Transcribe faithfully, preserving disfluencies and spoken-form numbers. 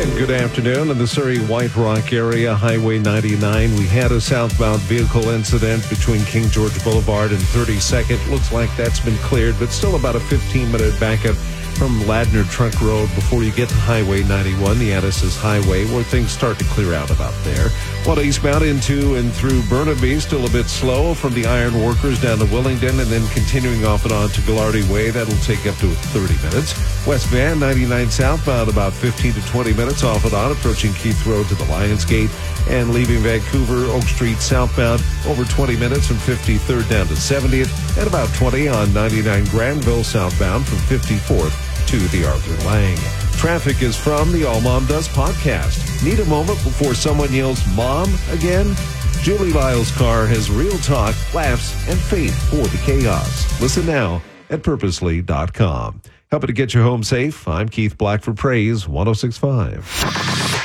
And good afternoon. In the Surrey White Rock area, Highway ninety-nine, we had a southbound vehicle incident between King George Boulevard and thirty-second. Looks like that's been cleared, but still about a fifteen-minute backup from Ladner Trunk Road before you get to Highway ninety-one, the Addis's Highway, where things start to clear out about there. While eastbound into and through Burnaby, still a bit slow from the Iron Workers down to Willingdon, and then continuing off and on to Gallardi Way. That'll take up to thirty minutes. West Van, ninety-nine southbound, about fifteen to twenty minutes off and on, approaching Keith Road to the Lions Gate, and leaving Vancouver, Oak Street southbound, over twenty minutes from fifty-third down to seventieth, and about twenty on ninety-nine Granville southbound from fifty-fourth to the Arthur Lang. Traffic is from the All Mom Does podcast. Need a moment before someone yells "Mom" again? Julie Lyle's car has real talk, laughs, and faith for the chaos. Listen now at purposely dot com. Helping to get you home safe, I'm Keith Black for Praise one oh six point five.